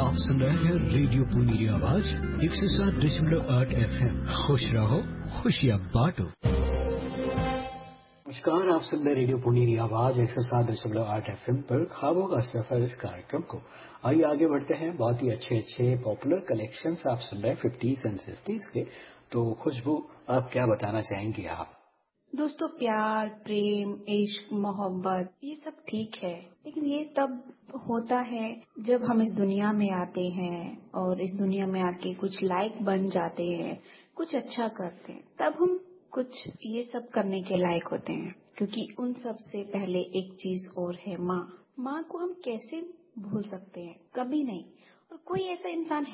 आप सुन रहे हैं रेडियो पुनीरी आवाज 107.8 FM। खुश रहो, खुशियाँ बांटो। नमस्कार, आप सुन रहे रेडियो पुनीरी आवाज 107.8 FM पर ख्वाबों का सफर इस कार्यक्रम को। आइए आगे बढ़ते हैं। बहुत ही अच्छे पॉपुलर कलेक्शंस आप सुन रहे हैं 50s एंड 60s के। तो खुशबू, आप क्या बताना चाहेंगी आप? दोस्तों, प्यार, प्रेम, इश्क, मोहब्बत ये सब ठीक है, लेकिन ये तब होता है जब हम इस दुनिया में आते हैं और इस दुनिया में आके कुछ लायक बन जाते हैं, कुछ अच्छा करते हैं, तब हम कुछ ये सब करने के लायक होते हैं। क्योंकि उन सब से पहले एक चीज और है, माँ। माँ को हम कैसे भूल सकते हैं? कभी नहीं। और कोई ऐसा इंसान